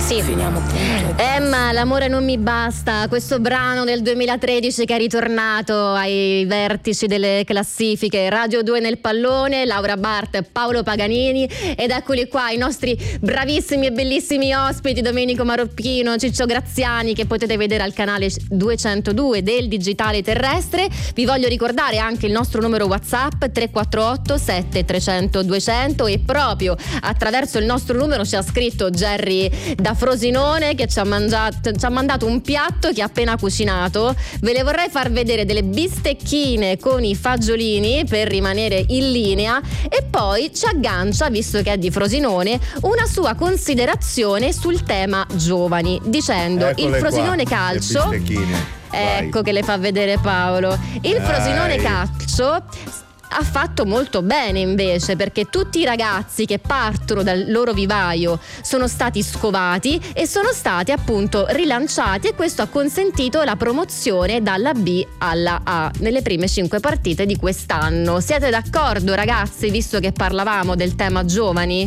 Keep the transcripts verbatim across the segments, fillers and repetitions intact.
Sì. Finiamo punto. Emma, l'amore non mi basta, questo brano del duemilatredici che è ritornato ai vertici delle classifiche. Radio due nel pallone, Laura Bart, Paolo Paganini, ed eccoli qua i nostri bravissimi e bellissimi ospiti, Domenico Marocchino, Ciccio Graziani, che potete vedere al canale duecentodue del Digitale Terrestre. Vi voglio ricordare anche il nostro numero WhatsApp tre quattro otto sette trecento duecento, e proprio attraverso il nostro numero ci ha scritto Jerry da Frosinone, che ci ha, mangiato, ci ha mandato un piatto che ha appena cucinato. Ve le vorrei far vedere, delle bistecchine con i fagiolini per rimanere in linea, e poi ci aggancia, visto che è di Frosinone, una sua considerazione sul tema giovani, dicendo: Eccole il Frosinone qua, Calcio, le bistecchine. ecco Vai. che le fa vedere Paolo, il Dai. Frosinone Calcio ha fatto molto bene invece, perché tutti i ragazzi che partono dal loro vivaio sono stati scovati e sono stati appunto rilanciati, e questo ha consentito la promozione dalla B alla A nelle prime cinque partite di quest'anno. Siete d'accordo, ragazzi, visto che parlavamo del tema giovani?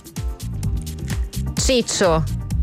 Ciccio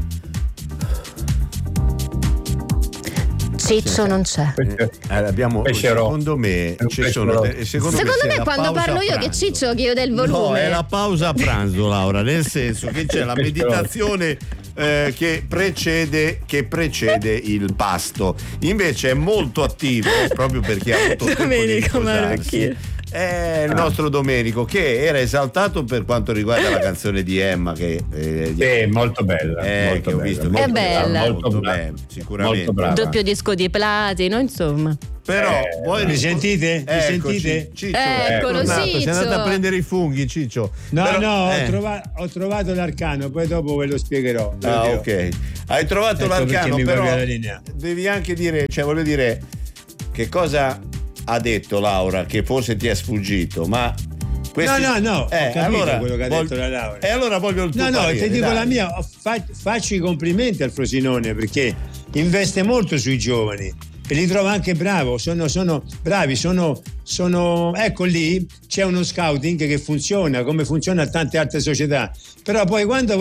Ciccio non c'è. Eh, abbiamo, secondo me ci sono, secondo, Secondo me, me quando parlo io che Ciccio chiude il volume. No, è la pausa a pranzo, Laura, nel senso che c'è la meditazione eh, che precede che precede il pasto. Invece è molto attivo, proprio perché ha avuto tempo di Domenico riposarsi. Marocchino. È il nostro Domenico, che era esaltato per quanto riguarda la canzone di Emma, che eh, sì, molto bella, eh, molto che ho bella, visto, molto che bella. molto, molto bella, brava, sicuramente. molto brava. Doppio disco di platino, insomma. Però Eh, voi mi sentite? Mi Eccoci, sentite? Ciccio, Eccolo, è tornato, Ciccio. sei andato a prendere i funghi, Ciccio. No, Però- no, eh. ho, trova- ho trovato l'arcano, poi dopo ve lo spiegherò. ve lo Ah, dirò. ok. Hai trovato Ecco perché l'arcano, mi però va via la linea. devi anche dire, cioè voglio dire, che cosa ha detto Laura che forse ti è sfuggito, ma questi... No, no, no, ho eh, capito allora, quello che ha vol- detto la Laura. E allora voglio il tuo No, no, parere, ti dico dai. la mia, fa- faccio i complimenti al Frosinone, perché investe molto sui giovani e li trovo anche bravo, sono, sono bravi, sono, sono, ecco lì c'è uno scouting che funziona come funziona a tante altre società, però poi quando